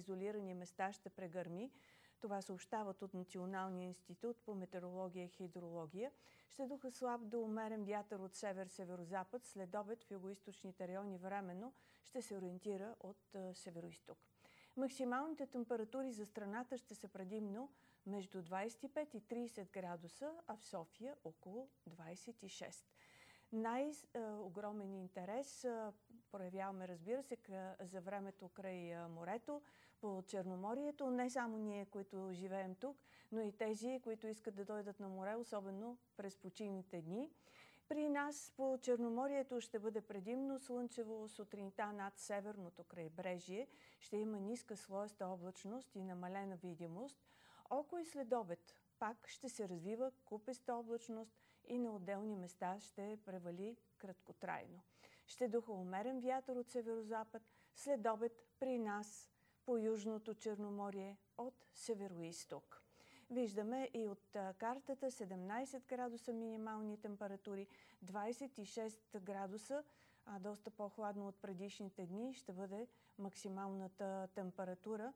изолирани места ще прегърми. Това съобщават от Националния институт по метеорология и хидрология. Ще духа слаб до умерен вятър от север-северозапад. След обед в югоизточните райони временно ще се ориентира от североизток. Максималните температури за страната ще са предимно между 25 и 30 градуса, а в София около 26. Най-огромен интерес проявяваме, разбира се, за времето край морето, по Черноморието. Не само ние, които живеем тук, но и тези, които искат да дойдат на море, особено през почивните дни. При нас по Черноморието ще бъде предимно слънчево сутринта над северното крайбрежие. Ще има ниска слоеста облачност и намалена видимост. Около и след обед пак ще се развива купеста облачност и на отделни места ще превали краткотрайно. Ще духа умерен вятър от северозапад, след обед при нас по Южното Черноморие от североизток. Виждаме и от картата 17 градуса минимални температури, 26 градуса, доста по-хладно от предишните дни ще бъде максималната температура,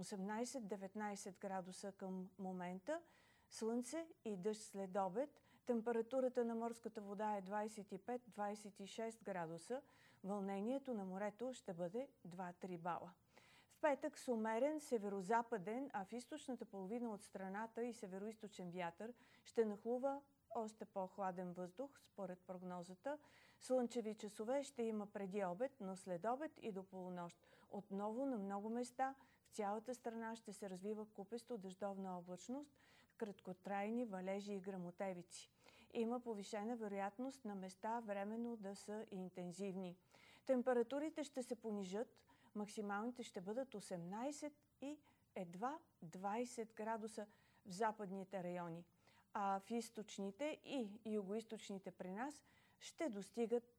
18-19 градуса към момента. Слънце и дъжд след обед. Температурата на морската вода е 25-26 градуса. Вълнението на морето ще бъде 2-3 бала. В петък с умерен северозападен, а в източната половина от страната и североизточен вятър ще нахлува още по-хладен въздух, според прогнозата. Слънчеви часове ще има преди обед, но след обед и до полунощ. Отново на много места в цялата страна ще се развива купесто дъждовна облачност, краткотрайни валежи и гръмотевици. Има повишена вероятност на места временно да са интензивни. Температурите ще се понижат, максималните ще бъдат 18 и едва 20 градуса в западните райони. А в източните и югоизточните при нас ще достигат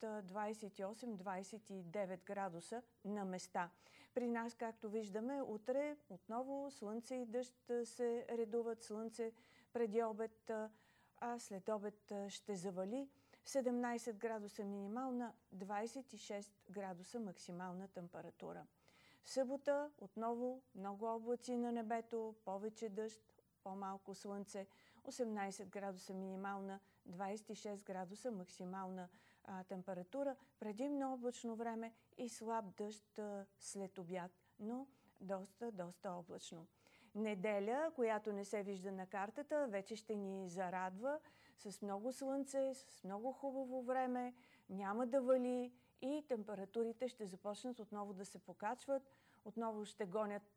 28-29 градуса на места. При нас, както виждаме, утре отново слънце и дъжд се редуват. Слънце преди обед, а след обед ще завали. 17 градуса минимална, 26 градуса максимална температура. В събота отново много облаци на небето, повече дъжд, по-малко слънце, 18 градуса минимална, 26 градуса максимална температура, предимно облачно време и слаб дъжд след обяд, но доста облачно. Неделя, която не се вижда на картата, вече ще ни зарадва с много слънце, с много хубаво време, няма да вали и температурите ще започнат отново да се покачват, отново ще гонят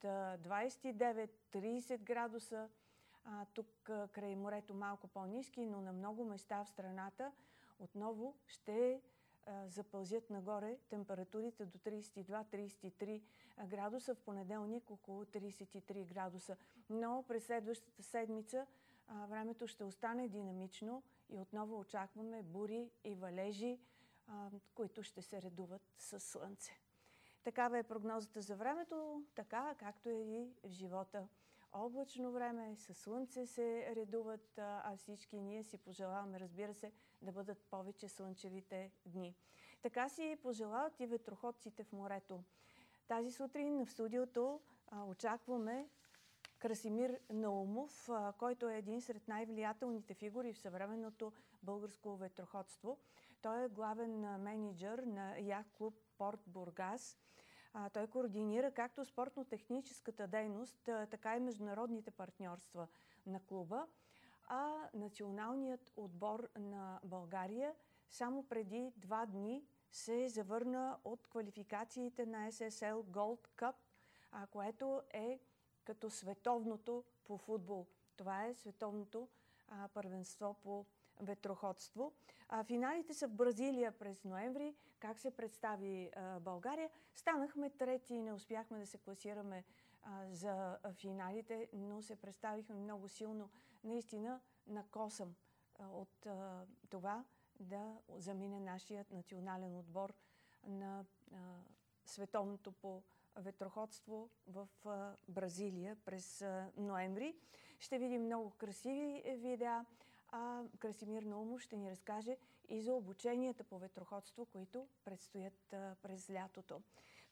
29-30 градуса. Тук край морето малко по-ниски, но на много места в страната отново ще запълзят нагоре температурите до 32-33 градуса, в понеделник около 33 градуса. Но през следващата седмица времето ще остане динамично и отново очакваме бури и валежи, които ще се редуват със слънце. Такава е прогнозата за времето, така както е и в живота. Облачно време, със слънце се редуват, а всички ние си пожелаваме, разбира се, да бъдат повече слънчевите дни. Така си пожелават и ветроходците в морето. Тази сутрин в студиото очакваме Красимир Наумов, който е един сред най-влиятелните фигури в съвременното българско ветроходство. Той е главен мениджър на яхт-клуб Порт Бургас. Той координира както спортно-техническата дейност, така и международните партньорства на клуба. А националният отбор на България само преди 2 дни се завърна от квалификациите на SSL Gold Cup, което е като световното по футбол. Това е световното първенство по ветроходство. Финалите са в Бразилия през ноември. Как се представи България? Станахме трети, не успяхме да се класираме за финалите, но се представихме много силно. Наистина на косъм от това да замине нашият национален отбор на световното по ветроходство в Бразилия през ноември. Ще видим много красиви видеа. Красимир Наумов ще ни разкаже и за обученията по ветроходство, които предстоят през лятото.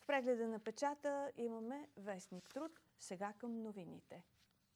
В прегледа на печата имаме Вестник Труд. Сега към новините.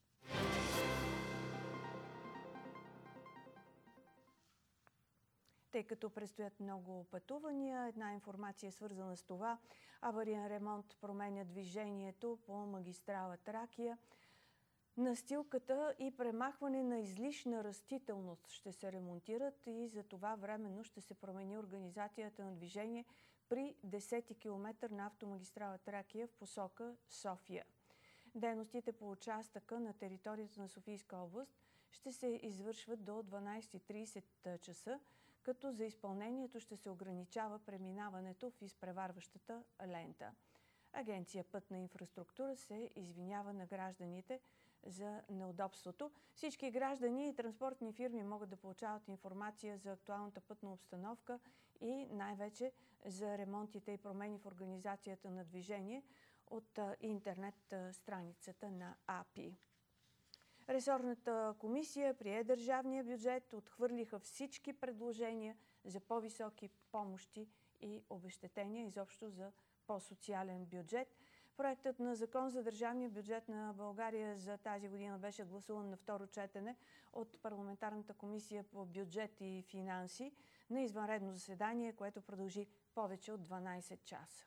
Тъй като предстоят много пътувания, една информация е свързана с това. Авариен ремонт променя движението по магистрала Тракия. Настилката и премахване на излишна растителност ще се ремонтират и за това временно ще се промени организацията на движение при 10-ти километър на автомагистрала Тракия в посока София. Дейностите по участъка на територията на Софийска област ще се извършват до 12:30 часа, като за изпълнението ще се ограничава преминаването в изпреварващата лента. Агенция Пътна инфраструктура се извинява на гражданите за неудобството. Всички граждани и транспортни фирми могат да получават информация за актуалната пътна обстановка и най-вече за ремонтите и промени в организацията на движение от интернет страницата на АПИ. Ресорната комисия прие държавния бюджет, отхвърлиха всички предложения за по-високи помощи и обезщетения, изобщо за по-социален бюджет. Проектът на закон за държавния бюджет на България за тази година беше гласуван на второ четене от парламентарната комисия по бюджет и финанси на извънредно заседание, което продължи повече от 12 часа.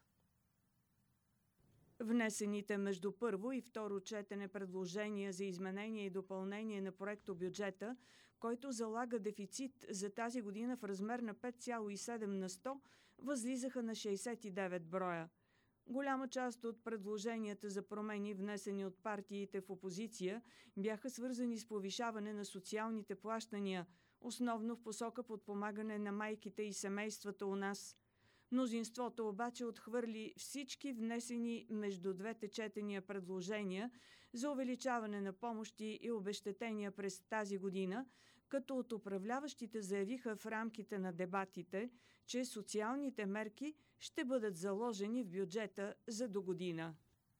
Внесените между първо и второ четене предложения за изменение и допълнение на проектобюджета, който залага дефицит за тази година в размер на 5,7 на 100, възлизаха на 69 броя. Голяма част от предложенията за промени, внесени от партиите в опозиция, бяха свързани с повишаване на социалните плащания, основно в посока подпомагане на майките и семействата у нас. Мнозинството обаче отхвърли всички внесени между двете четения предложения за увеличаване на помощи и обезщетения през тази година, като от управляващите заявиха в рамките на дебатите, че социалните мерки ще бъдат заложени в бюджета за догодина.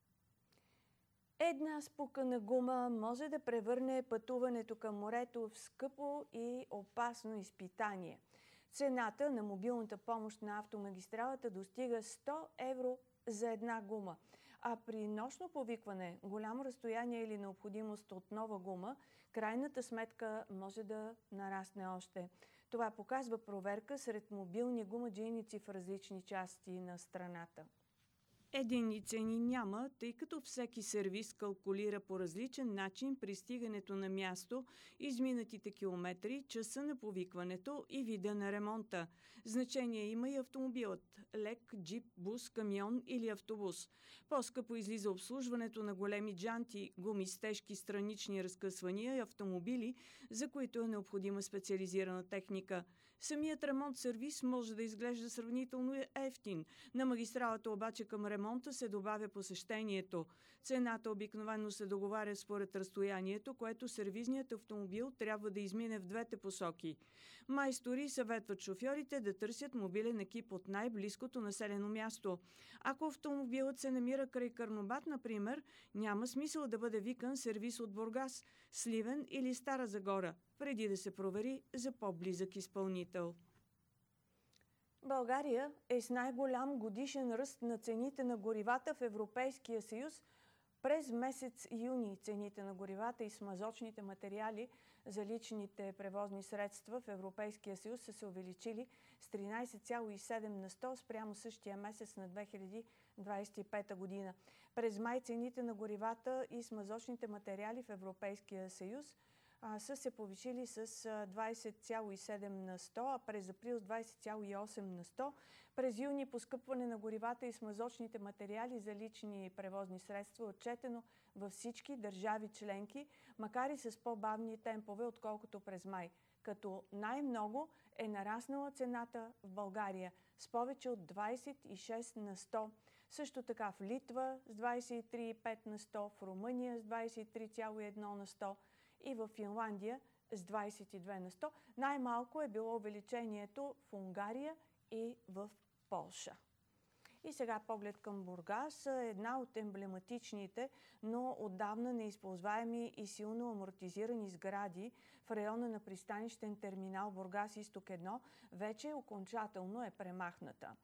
Една спукана гума може да превърне пътуването към морето в скъпо и опасно изпитание. Цената на мобилната помощ на автомагистралата достига 100 евро за една гума. А при нощно повикване, голямо разстояние или необходимост от нова гума, крайната сметка може да нарасне още. Това показва проверка сред мобилни гумаджийници в различни части на страната. Единни цени няма, тъй като всеки сервис калкулира по различен начин пристигането на място, изминатите километри, часа на повикването и вида на ремонта. Значение има и автомобилът – лек, джип, бус, камион или автобус. По-скъпо излиза обслужването на големи джанти, гуми с тежки странични разкъсвания и автомобили, за които е необходима специализирана техника. Самият ремонт-сервис може да изглежда сравнително евтин. На магистралата обаче към ремонта се добавя посещението. Цената обикновено се договаря според разстоянието, което сервизният автомобил трябва да измине в двете посоки. Майстори съветват шофьорите да търсят мобилен екип от най-близкото населено място. Ако автомобилът се намира край Карнобат, например, няма смисъл да бъде викан сервис от Бургас, Сливен или Стара Загора, преди да се провери за по-близък изпълнител. България е с най-голям годишен ръст на цените на горивата в Европейския съюз. През месец юни цените на горивата и смазочните материали за личните превозни средства в Европейския съюз са се увеличили с 13,7 на 100 спрямо същия месец на 2025 година. През май цените на горивата и смазочните материали в Европейския съюз са се повишили с 20,7 на 100, а през април с 20,8 на 100. През юни поскъпване на горивата и смазочните материали за лични превозни средства отчетено във всички държави членки, макар и с по-бавни темпове, отколкото през май. Като най-много е нараснала цената в България с повече от 26 на 100. Също така в Литва с 23,5 на 100, в Румъния с 23,1 на 100 и в Финландия с 22 на 100. Най-малко е било увеличението в Унгария и в Полша. И сега поглед към Бургас, една от емблематичните, но отдавна неизползваеми и силно амортизирани сгради в района на пристанищен терминал Бургас Изток 1 вече окончателно е премахната.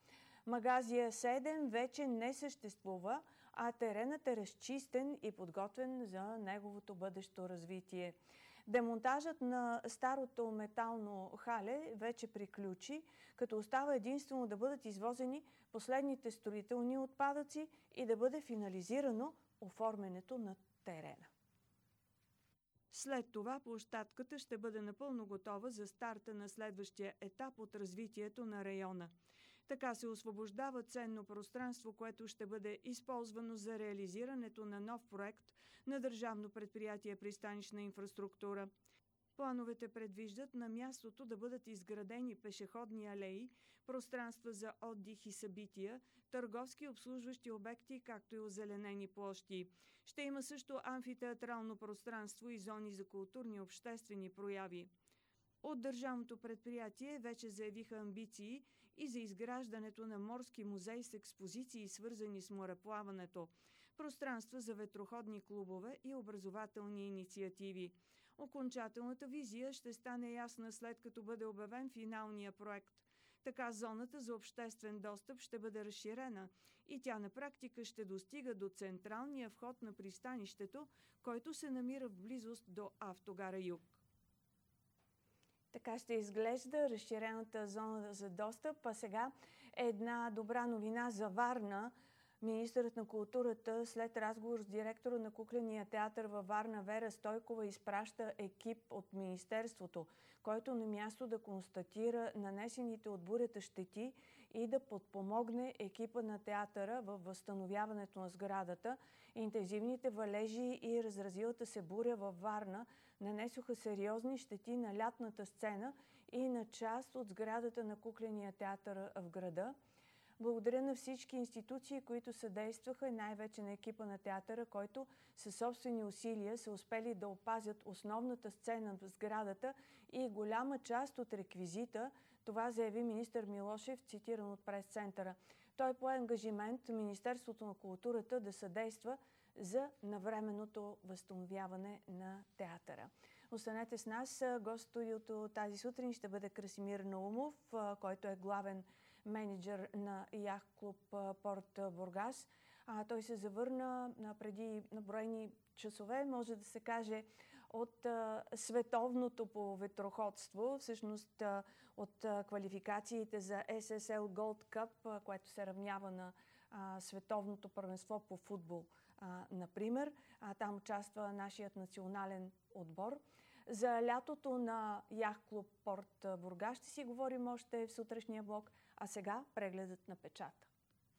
Магазия 7 вече не съществува, а теренът е разчистен и подготвен за неговото бъдещо развитие. Демонтажът на старото метално хале вече приключи, като остава единствено да бъдат извозени последните строителни отпадъци и да бъде финализирано оформянето на терена. След това площадката ще бъде напълно готова за старта на следващия етап от развитието на района. Така се освобождава ценно пространство, което ще бъде използвано за реализирането на нов проект на Държавно предприятие пристанищна инфраструктура. Плановете предвиждат на мястото да бъдат изградени пешеходни алеи, пространства за отдих и събития, търговски обслужващи обекти, както и озеленени площи. Ще има също амфитеатрално пространство и зони за културни и обществени прояви. От Държавното предприятие вече заявиха амбиции и за изграждането на морски музей с експозиции, свързани с мореплаването, пространства за ветроходни клубове и образователни инициативи. Окончателната визия ще стане ясна след като бъде обявен финалния проект. Така зоната за обществен достъп ще бъде разширена и тя на практика ще достига до централния вход на пристанището, който се намира в близост до автогара Юг. Така ще изглежда разширената зона за достъп. А сега една добра новина за Варна. Министърът на културата след разговор с директора на Кукления театър във Варна Вера Стойкова изпраща екип от Министерството, който на място да констатира нанесените от бурята щети и да подпомогне екипа на театъра във възстановяването на сградата. Интензивните валежи и разразилата се буря във Варна нанесоха сериозни щети на лятната сцена и на част от сградата на Кукления театър в града. Благодаря на всички институции, които съдействаха и най-вече на екипа на театъра, който със собствени усилия са успели да опазят основната сцена в сградата и голяма част от реквизита. Това заяви министър Милошев, цитиран от прес-центъра. Той пое ангажимент Министерството на културата да съдейства за навременното възстановяване на театъра. Останете с нас. Гост в студиото тази сутрин ще бъде Красимир Наумов, който е главен менеджер на яхт клуб Порт Бургас. Той се завърна преди наброени часове, може да се каже, от световното по ветроходство, всъщност от квалификациите за SSL Gold Cup, което се равнява на световното първенство по футбол, например. Там участва нашият национален отбор. За лятото на яхт клуб Порт Бургас ще си говорим още в сутрешния блок, а сега прегледът на печата.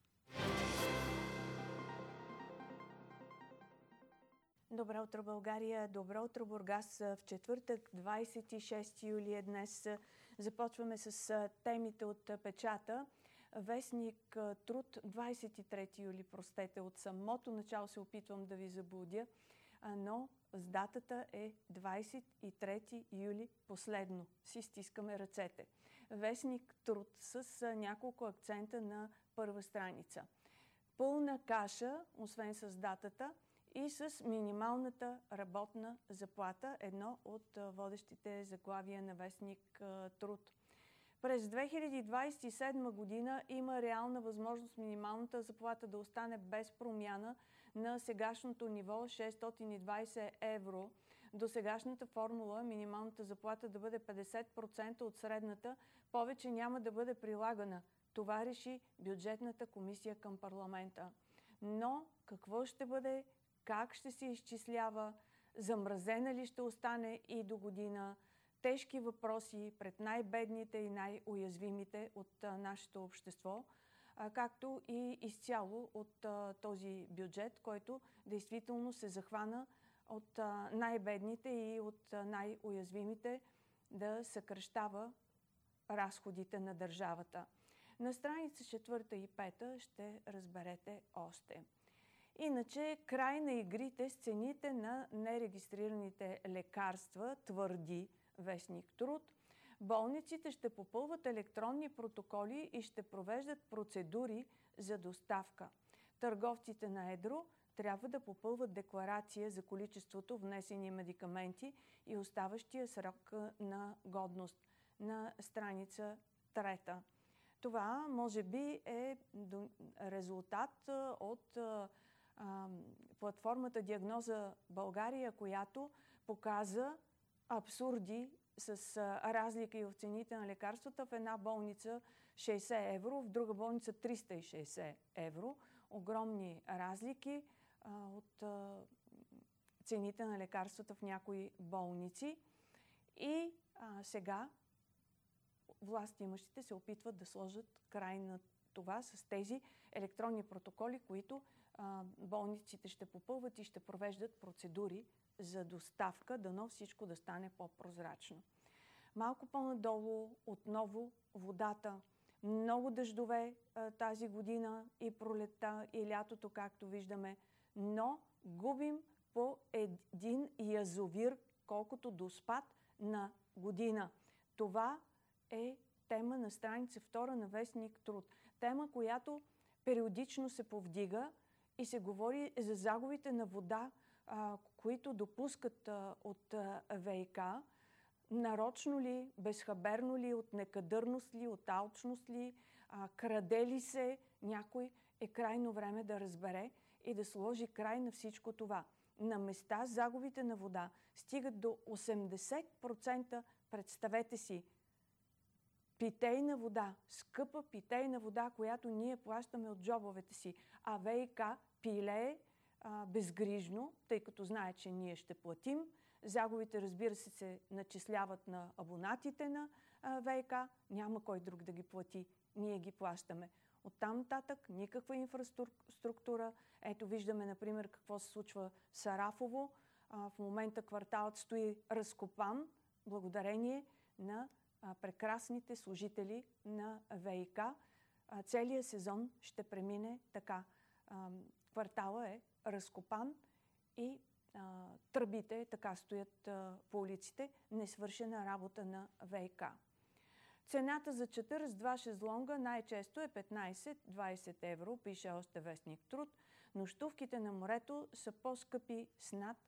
Добро утро, България! Добро утро, Бургас! В четвъртък, 26 юли е днес. Започваме с темите от печата. Вестник Труд, 23 юли, от самото начало се опитвам да ви заблудя, но с датата е 23 юли последно. Си стискаме ръцете. Вестник Труд с няколко акцента на първа страница. Пълна каша, освен с датата, и с минималната работна заплата, едно от водещите заглавия на вестник Труд. През 2027 година има реална възможност минималната заплата да остане без промяна на сегашното ниво 620 евро. До сегашната формула минималната заплата да бъде 50% от средната, повече няма да бъде прилагана. Това реши бюджетната комисия към парламента. Но какво ще бъде, как ще се изчислява, замразена ли ще остане и до година? Тежки въпроси пред най-бедните и най-уязвимите от нашето общество, както и изцяло от този бюджет, който действително се захвана от най-бедните и от най-уязвимите да съкращава разходите на държавата. На страница 4 и 5 ще разберете още. Иначе, край на игрите с цените на нерегистрираните лекарства, твърди вестник Труд. Болниците ще попълват електронни протоколи и ще провеждат процедури за доставка. Търговците на едро трябва да попълват декларация за количеството внесени медикаменти и оставащия срок на годност. На страница 3. Това може би е резултат от платформата Диагноза България, която показа абсурди с разлики в цените на лекарствата. В една болница 60 евро, в друга болница 360 евро. Огромни разлики от цените на лекарствата в някои болници. И сега властимащите се опитват да сложат край на това с тези електронни протоколи, които болниците ще попълват и ще провеждат процедури за доставка, дано всичко да стане по-прозрачно. Малко по-надолу отново водата. Много дъждове тази година и пролетта и лятото, както виждаме, но губим по един язовир, колкото до спад на година. Това е тема на страница 2 на вестник Труд. Тема, която периодично се повдига и се говори за загубите на вода, които допускат от ВиК. Нарочно ли, безхаберно ли, от некадърност ли, от алчност ли, краде ли се, някой е крайно време да разбере и да сложи край на всичко това. На места загубите на вода стигат до 80%, представете си, питейна вода, скъпа питейна вода, която ние плащаме от джобовете си, а ВиК пилее безгрижно, тъй като знае, че ние ще платим. Загубите, разбира се начисляват на абонатите на ВиК. Няма кой друг да ги плати. Ние ги плащаме. Оттам нататък никаква инфраструктура. Ето виждаме, например, какво се случва в Сарафово. В момента кварталът стои разкопан благодарение на прекрасните служители на ВиК. Целият сезон ще премине така. Кварталът е разкопан и тръбите така стоят по улиците. Несвършена работа на ВиК. Цената за чатър с 2 шезлонга най-често е 15-20 евро, пише още вестник Труд. Нощувките на морето са по-скъпи с над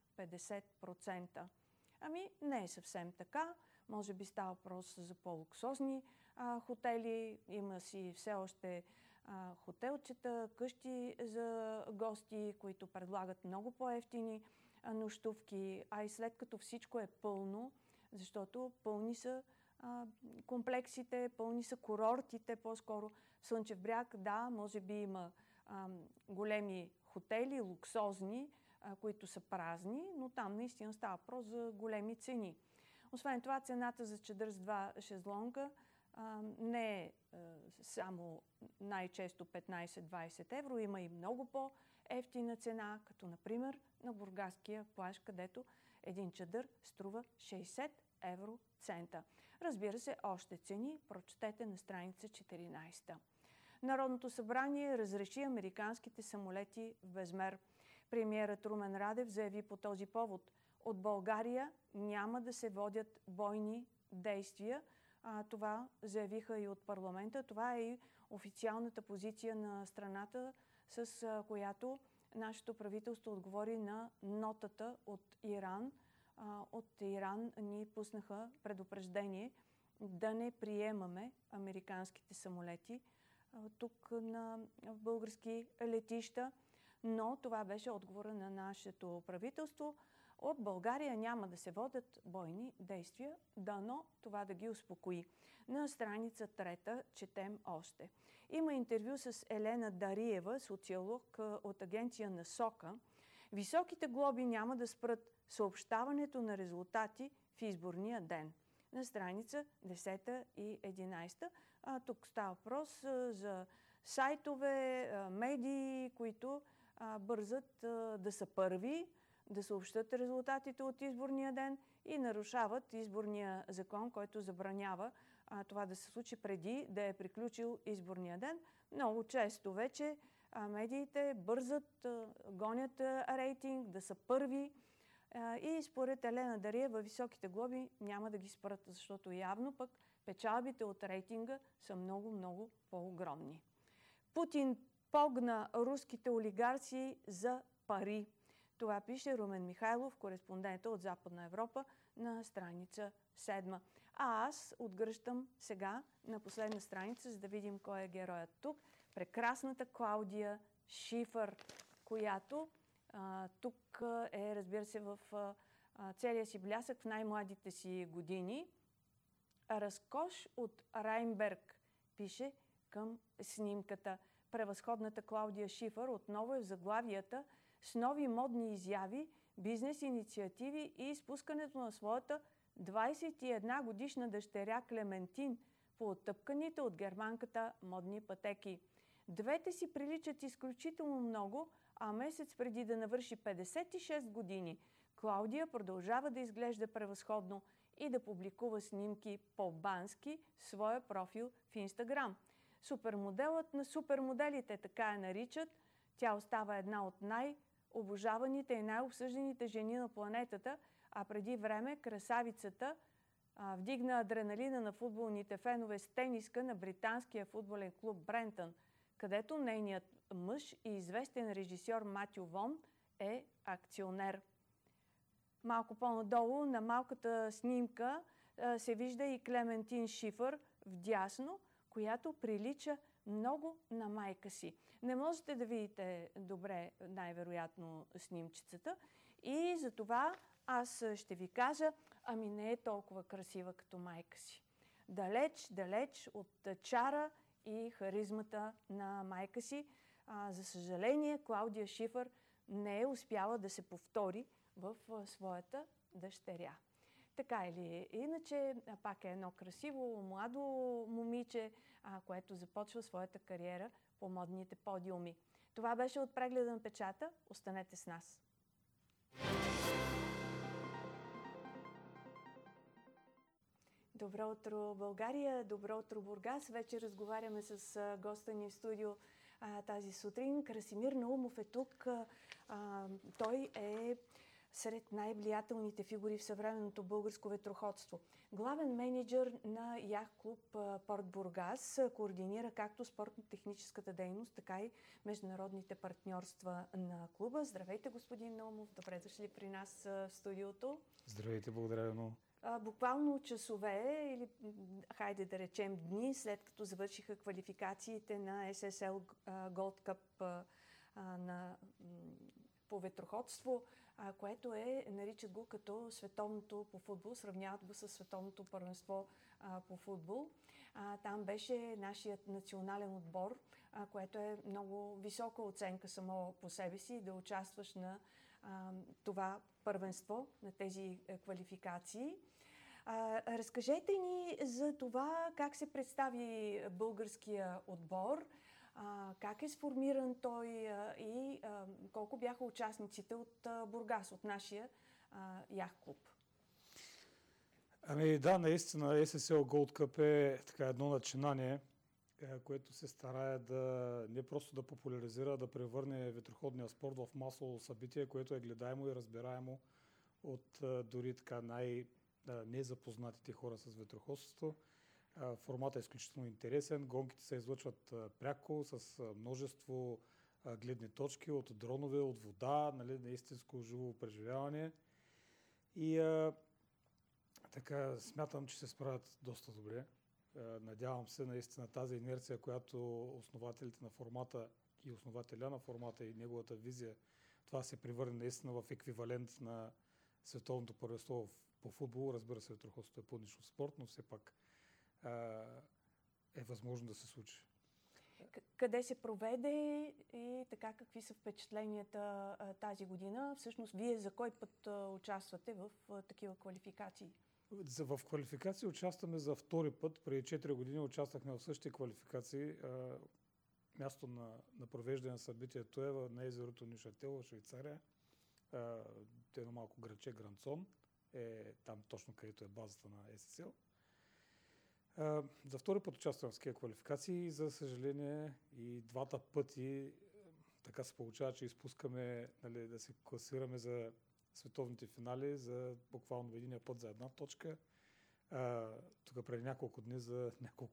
50%. Ами не е съвсем така. Може би става въпрос за по-луксозни хотели. Има си все още хотелчета, къщи за гости, които предлагат много по-евтини нощувки. А и след като всичко е пълно, защото пълни са комплексите, пълни са курортите, по-скоро в Слънчев бряг, да, може би има големи хотели, луксозни, които са празни, но там наистина става въпрос за големи цени. Освен това, цената за чадър с 2 шезлонга не е само най-често 15-20 евро, има и много по-евтина цена, като например на Бургаския плаж, където един чадър струва 60 евроцента. Разбира се, още цени прочетете на страница 14. Народното събрание разреши американските самолети в безмер. Премиерът Румен Радев заяви по този повод: от България няма да се водят бойни действия. Това заявиха и от парламента. Това е и официалната позиция на страната, с която нашето правителство отговори на нотата от Иран. От Иран ни пуснаха предупреждение да не приемаме американските самолети тук на български летища, но това беше отговора на нашето правителство. От България няма да се водят бойни действия, дано това да ги успокои. На страница 3 четем още. Има интервю с Елена Дариева, социолог от агенция Насока. Високите глоби няма да спрат съобщаването на резултати в изборния ден. На страница 10 и 11. Тук става въпрос за сайтове, медии, които бързат да са първи, да съобщат резултатите от изборния ден и нарушават изборния закон, който забранява това да се случи преди да е приключил изборния ден. Много често вече медиите бързат, гонят рейтинг, да са първи и според Елена Дариева високите глоби няма да ги спрат, защото явно пък печалбите от рейтинга са много по-огромни. Путин погна руските олигарси за пари. Това пише Румен Михайлов, кореспондента от Западна Европа, на страница 7. А аз отгръщам сега на последна страница, за да видим кой е героят тук. Прекрасната Клаудия Шифър, която тук е, разбира се, в целия си блясък в най-младите си години. Разкош от Райнберг пише към снимката. Превъзходната Клаудия Шифър отново е в заглавията с нови модни изяви, бизнес инициативи и изпускането на своята 21 годишна дъщеря Клементин по оттъпканите от германката модни пътеки. Двете си приличат изключително много, а месец преди да навърши 56 години, Клаудия продължава да изглежда превъзходно и да публикува снимки по-бански в своя профил в Инстаграм. Супермоделът на супермоделите, така я наричат. Тя остава една от най-обожаваните и най-обсъжданите жени на планетата, а преди време красавицата вдигна адреналина на футболните фенове с тениска на британския футболен клуб Брентън, където нейният мъж и известен режисьор Матю Вон е акционер. Малко по-надолу на малката снимка се вижда и Клементин Шифър вдясно, която прилича много на майка си. Не можете да видите добре, най-вероятно, снимчицата и затова аз ще ви кажа, ами не е толкова красива като майка си. Далеч от чара и харизмата на майка си. За съжаление, Клаудия Шифър не е успяла да се повтори в своята дъщеря. Така или иначе, пак е едно красиво, младо момиче, което започва своята кариера по модните подиуми. Това беше от прегледа на печата. Останете с нас. Добро утро, България! Добро утро, Бургас! Вече разговаряме с госта ни в студио тази сутрин. Красимир Наумов е тук. Той е сред най-влиятелните фигури в съвременното българско ветроходство. Главен мениджър на яхт-клуб Порт Бургас, координира както спортно-техническата дейност, така и международните партньорства на клуба. Здравейте, господин Наумов! Добре дошли при нас в студиото. Здравейте, благодаря много. Буквално часове или, хайде да речем, дни, след като завършиха квалификациите на SSL Gold Cup по ветроходство, което наричат го като световното по футбол, сравняват го с световното първенство по футбол. Там беше нашият национален отбор, което е много висока оценка само по себе си, да участваш на това първенство, на тези квалификации. Разкажете ни за това как се представи българския отбор, как е сформиран той и колко бяха участниците от Бургас, от нашия яхт-клуб. Ами да, наистина SSL Gold Cup е така едно начинание, което се старае да не просто да популяризира, да превърне ветроходния спорт в масово събитие, което е гледаемо и разбираемо от дори така незапознатите хора с ветроходството. Форматът е изключително интересен. Гонките се излъчват пряко с множество гледни точки от дронове, от вода, нали, на истинско живо преживяване. И така смятам, че се справят доста добре. Надявам се наистина тази инерция, която основателите на формата и основателя на формата и неговата визия, това се превърне наистина в еквивалент на световното първенство по футбол. Разбира се, ветроходството е по-нишов спорт, но все пак е възможно да се случи. Къде се проведе и така какви са впечатленията тази година? Всъщност, вие за кой път участвате в такива квалификации? В квалификации участваме за втори път. Преди 4 години участвахме в същите квалификации. Място на провеждане на събитието е на езерото Нюшател в Швейцария. Едно малко градче Гранцон е там точно където е базата на SSL. За втори път участвам в такива квалификации и за съжаление и двата пъти така се получава, че изпускаме, нали, да се класираме за световните финали, за буквално единия път за една точка. Тук преди няколко дни за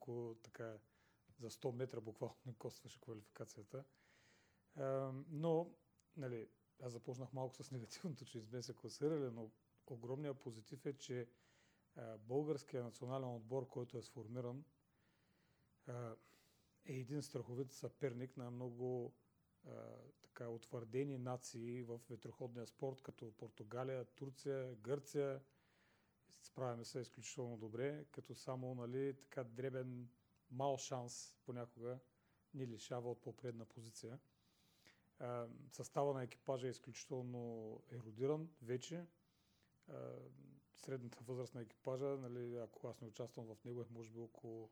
100 метра буквално не костваше квалификацията. Но, нали, аз започнах малко с негативното, че сме се класирали, но огромният позитив е, че Българският национален отбор, който е сформиран, е един страховит съперник на много така утвърдени нации в ветроходния спорт, като Португалия, Турция, Гърция. Справяме се изключително добре, като само, нали, така дребен мал шанс понякога ни лишава от по-предна позиция. Състава на екипажа е изключително еродиран вече. Средната възраст на екипажа, нали, ако аз не участвам в него, е може би около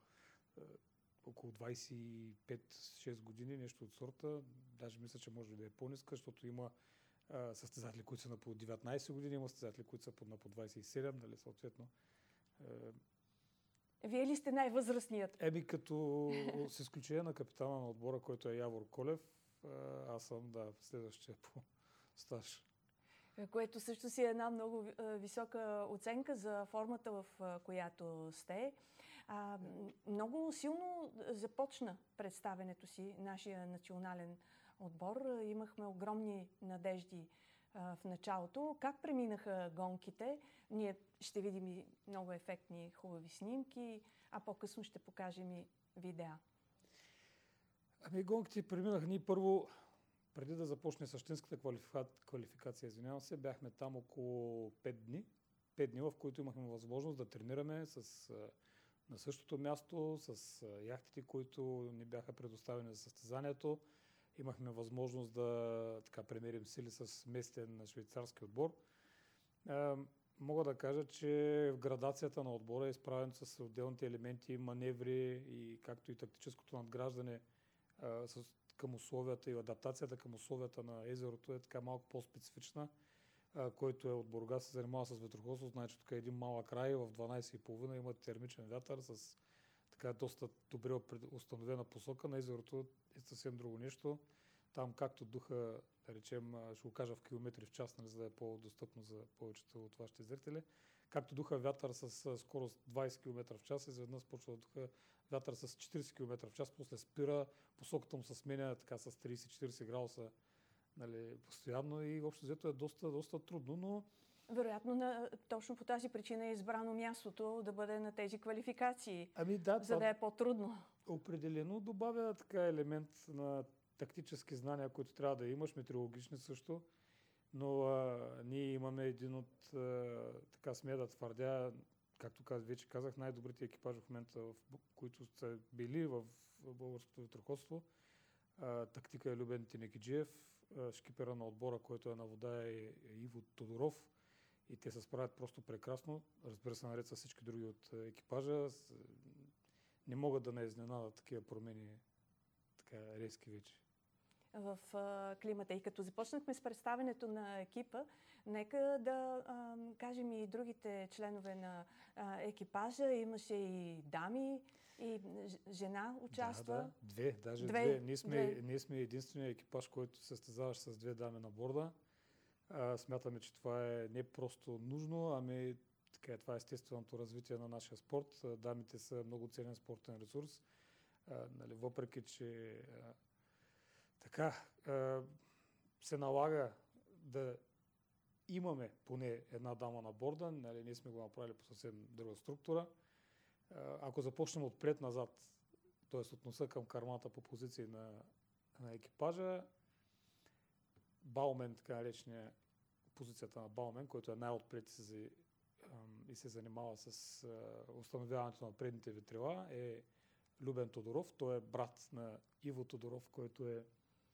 25-6 години, нещо от сорта. Даже мисля, че може да е по-ниска, защото има състезатели, които са на по 19 години, има състезатели, които са на по 27, нали, съответно. Вие ли сте най-възрастният? Като с изключение на капитана на отбора, който е Явор Колев, аз съм, следващия по стаж. Което също си е една много висока оценка за формата, в която сте. Много силно започна представенето си нашия национален отбор. Имахме огромни надежди в началото. Как преминаха гонките? Ние ще видим и много ефектни, хубави снимки, а по-късно ще покажем и видеа. Гонките преминаха ние първо, преди да започне същинската квалификация, бяхме там около 5 дни. 5 дни, в които имахме възможност да тренираме на същото място, с яхтите, които ни бяха предоставени за състезанието. Имахме възможност да премерим сили с местен швейцарски отбор. Мога да кажа, че в градацията на отбора е изправен с отделните елементи, маневри и както и тактическото надграждане към условията и адаптацията към условията на езерото е така малко по-специфична. Който е от Бургас, се занимава с ветроходство, знае, че тук е един малък рай, в 12,5 има термичен вятър с така доста добре установена посока. На езерото е съвсем друго нещо. Там както духа, да речем, ще го кажа в километри в час, нали, за да е по-достъпно за повечето от вашите зрители, както духа вятър с скорост 20 км в час, изведнъж почва да духа вятър с 40 км в час, после спира, посоката му се сменя така с 30-40 градуса, нали, постоянно и общо взето е доста трудно, но... Вероятно, точно по тази причина е избрано мястото да бъде на тези квалификации, за да е по-трудно. Определено добавя така елемент на тактически знания, които трябва да имаш, метеорологични също, но ние имаме един от, така смея да твърдя, както вече казах, най-добрите екипажи в момента, които са били в българското ветроходство. Тактика е Любен Тинекиджиев, шкипера на отбора, който е на вода е Иво Тодоров и те се справят просто прекрасно. Разбира се, наред с всички други от екипажа. Не могат да не изненадат такива промени така резки вече. В климата. И като започнахме с представенето на екипа, нека да кажем и другите членове на екипажа. Имаше и дами, и жена участва. Две. Ние сме единствения екипаж, който се състезаваше с 2 дами на борда. Смятаме, че това е не просто нужно, ами така, това е естественото развитие на нашия спорт. Дамите са много ценен спортен ресурс. Нали, въпреки, че се налага да имаме поне една дама на борда, нали, ние сме го направили по съвсем друга структура. Ако започнем отпред-назад, т.е. от носа към кармата по позиции на екипажа, Баумен, така наречения позицията на Баумен, който е най-отпред и се занимава с установяването на предните ветрила, е Любен Тодоров. Той е брат на Иво Тодоров, който е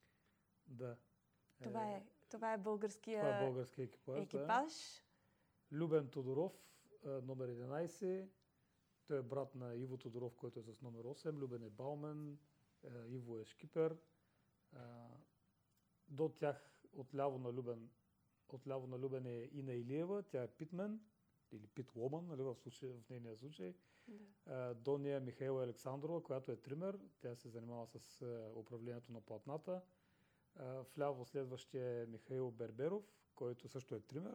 Това е българския екипаж. Да. Любен Тодоров, номер 11. Той е брат на Иво Тодоров, който е с номер 8. Любен е Баумен, Иво е шкипер. До тях отляво на Любен е Ина Илиева, тя е питмен или питломан, нали, в нейния случай. Да. До нея е Михаела Александрова, която е тример. Тя се занимава с управлението на платната. Вляво следващия е Михаил Берберов, който също е тример.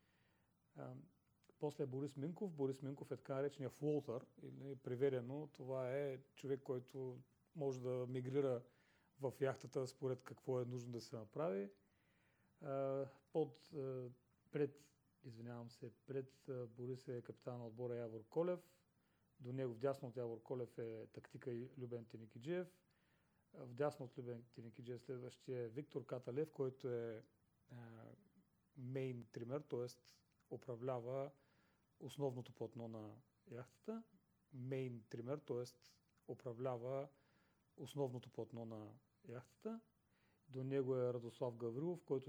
После Борис Минков. Борис Минков е така наречения флоутър, или преведено. Това е човек, който може да мигрира в яхтата според какво е нужно да се направи. Пред извинявам се, пред Борис е капитан на отбора Явор Колев. До него вдясно от Явор Колев е тактика и Любен Теникиджиев. Вдясно от Любен Теникиджиев следващия е Виктор Каталев, който е мейн тример, т.е. управлява основното платно на яхтата. Мейн тример, т.е. управлява основното платно на яхтата. До него е Радослав Гаврилов, който